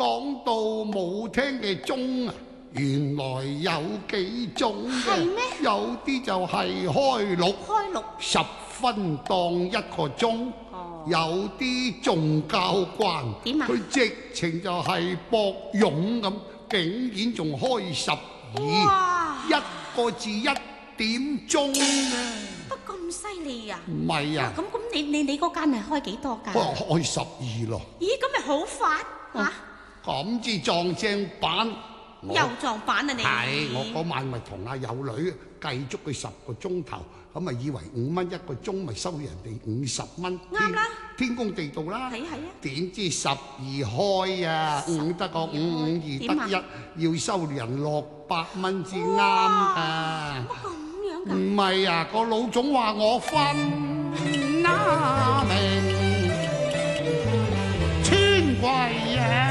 講到冇聽嘅鐘啊，原來有幾種嘅。 係咩？ 有啲就係開六，10分當一個鐘。有啲仲較慣， 點啊？ 佢直情就係博勇咁，竟然仲開12，一個字1點鐘啊！ 乜咁犀利啊？ 唔係啊？ 咁你嗰間係開幾多㗎？ 開12咯。 咦，咁咪好快嚇？ 咁至撞正版。 又撞板啊你！ 係，我嗰晚咪同阿友女計足佢10個鐘頭，咁咪以為5蚊一個鐘，咪收人哋50蚊。 啱啦， 天公地道啦。 係啊。 點知12開啊，5得個5，5二得1，要收人600蚊至啱㗎。 乜咁樣㗎？ 唔係啊，個老總話我分啦明。